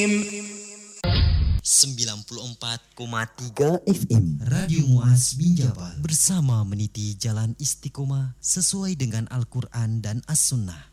94,3 FM Radio Muaz Minjabal bersama meniti jalan istiqomah sesuai dengan Al-Quran dan As-Sunnah.